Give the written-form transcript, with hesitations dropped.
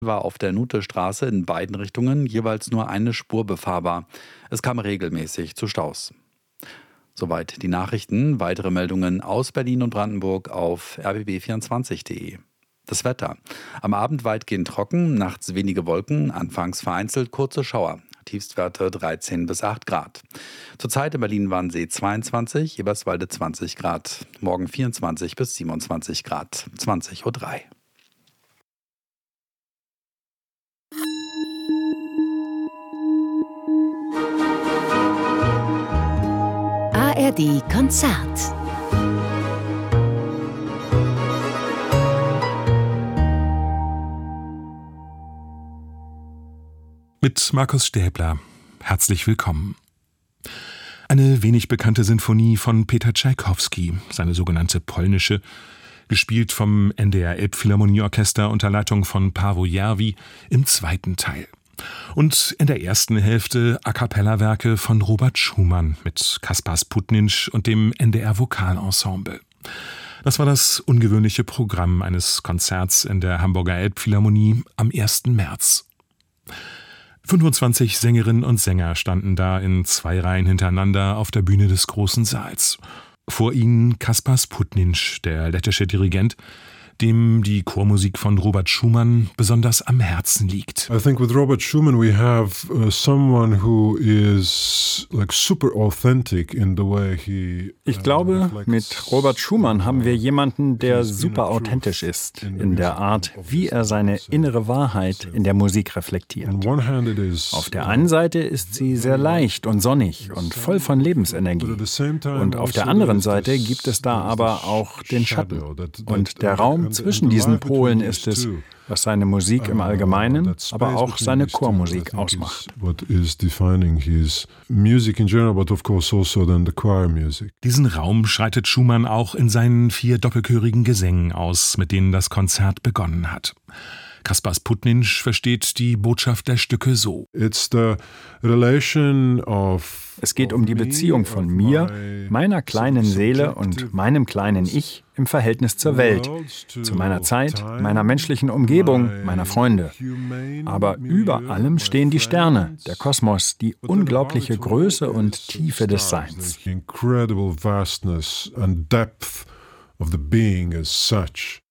war auf der Nutestraße in beiden Richtungen jeweils nur eine Spur befahrbar. Es kam regelmäßig zu Staus. Soweit die Nachrichten. Weitere Meldungen aus Berlin und Brandenburg auf rbb24.de. Das Wetter. Am Abend weitgehend trocken, nachts wenige Wolken, anfangs vereinzelt kurze Schauer. Tiefstwerte 13 bis 8 Grad. Zurzeit in Berlin-Wannsee 22, Eberswalde 20 Grad. Morgen 24 bis 27 Grad. 20:03 Uhr. ARD Konzert. Mit Markus Stäbler. Herzlich willkommen. Eine wenig bekannte Sinfonie von Peter Tschaikowski, seine sogenannte polnische, gespielt vom NDR Elbphilharmonieorchester unter Leitung von Paavo Järvi im zweiten Teil. Und in der ersten Hälfte A-cappella-Werke von Robert Schumann mit Kaspar Sputninch und dem NDR Vokalensemble. Das war das ungewöhnliche Programm eines Konzerts in der Hamburger Elbphilharmonie am 1. März. 25 Sängerinnen und Sänger standen da in 2 Reihen hintereinander auf der Bühne des großen Saals. Vor ihnen Kaspar Sputninch, der lettische Dirigent, dem die Chormusik von Robert Schumann besonders am Herzen liegt. I think with Robert Schumann we have someone who is like super authentic in the way he. Ich glaube, mit Robert Schumann haben wir jemanden, der super authentisch ist in der Art, wie er seine innere Wahrheit in der Musik reflektiert. Auf der einen Seite ist sie sehr leicht und sonnig und voll von Lebensenergie. Und auf der anderen Seite gibt es da aber auch den Schatten. Und der Raum zwischen diesen Polen ist es, was seine Musik im Allgemeinen, aber auch seine Chormusik ausmacht. Diesen Raum schreitet Schumann auch in seinen 4 doppelchörigen Gesängen aus, mit denen das Konzert begonnen hat. Kaspar Sputninch versteht die Botschaft der Stücke so. Es geht um die Beziehung von mir, meiner kleinen Seele und meinem kleinen Ich im Verhältnis zur Welt, zu meiner Zeit, meiner menschlichen Umgebung, meiner Freunde. Aber über allem stehen die Sterne, der Kosmos, die unglaubliche Größe und Tiefe des Seins. Incredible vastness and depth of the being as such.